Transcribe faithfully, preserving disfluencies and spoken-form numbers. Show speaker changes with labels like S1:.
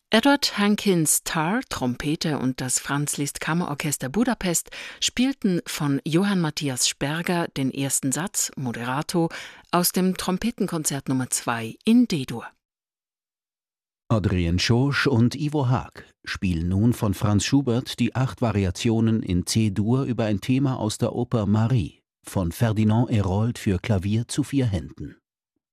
S1: Edward Hankins Tar, Trompete und das Franz Liszt Kammerorchester Budapest spielten von Johann Matthias Sperger den ersten Satz, Moderato, aus dem Trompetenkonzert Nummer zwei in D-Dur.
S2: Adrien Schorsch und Ivo Haag spielen nun von Franz Schubert die acht Variationen in C-Dur über ein Thema aus der Oper Marie von Ferdinand Hérold für Klavier zu vier Händen.